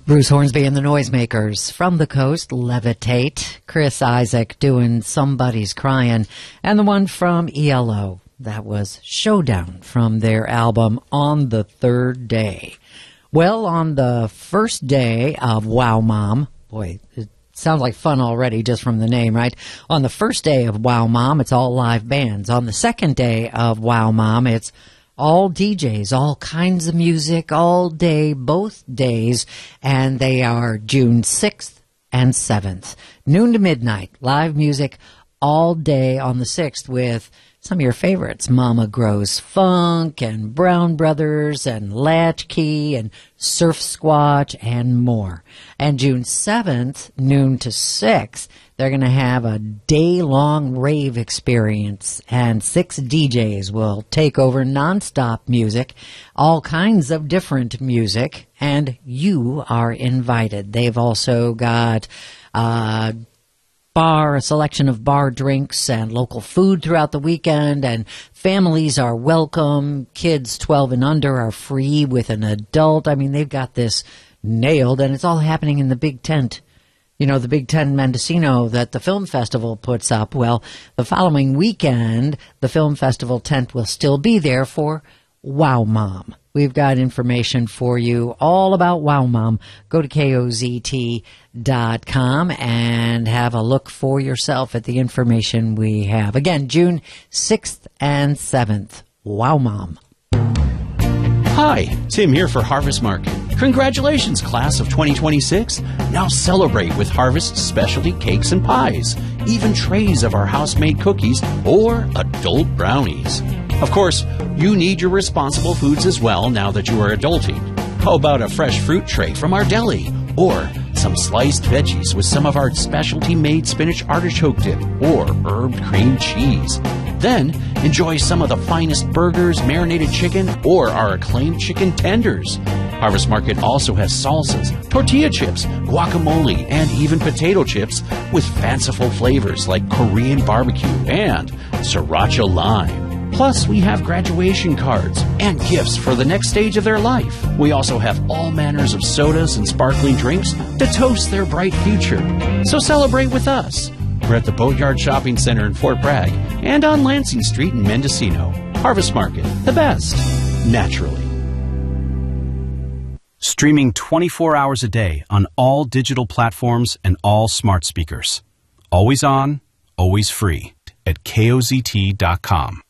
Bruce Hornsby and the Noisemakers. From the Coast, Levitate. Chris Isaak doing Somebody's Crying. And the one from ELO, that was Showdown from their album On the Third Day. Well, on the first day of Wow Mom, boy, it sounds like fun already just from the name, right? On the first day of Wow Mom, it's all live bands. On the second day of Wow Mom, it's all DJs, all kinds of music, all day, both days, and they are June 6th and 7th. Noon to midnight, live music all day on the 6th with some of your favorites, Mama Grows Funk and Brown Brothers and Latchkey and Surf Squatch and more. And June 7th, noon to 6, they're going to have a day-long rave experience, and 6 DJs will take over nonstop music, all kinds of different music, and you are invited. They've also got a selection of bar drinks and local food throughout the weekend, and families are welcome. Kids 12 and under are free with an adult. I mean, they've got this nailed, and it's all happening in the big tent. You know, the Big Tent Mendocino that the film festival puts up. Well, the following weekend, the film festival tent will still be there for Wow Mom. We've got information for you all about Wow Mom. Go to KOZT.com and have a look for yourself at the information we have. Again, June 6th and 7th. Wow Mom. Hi, Tim here for Harvest Market. Congratulations, class of 2026. Now celebrate with Harvest specialty cakes and pies, even trays of our house-made cookies or adult brownies. Of course, you need your responsible foods as well now that you are adulting. How about a fresh fruit tray from our deli? Or some sliced veggies with some of our specialty-made spinach artichoke dip or herbed cream cheese. Then, enjoy some of the finest burgers, marinated chicken, or our acclaimed chicken tenders. Harvest Market also has salsas, tortilla chips, guacamole, and even potato chips with fanciful flavors like Korean barbecue and sriracha lime. Plus, we have graduation cards and gifts for the next stage of their life. We also have all manners of sodas and sparkling drinks to toast their bright future. So celebrate with us. We're at the Boatyard Shopping Center in Fort Bragg and on Lansing Street in Mendocino. Harvest Market, the best, naturally. Streaming 24 hours a day on all digital platforms and all smart speakers. Always on, always free at KOZT.com.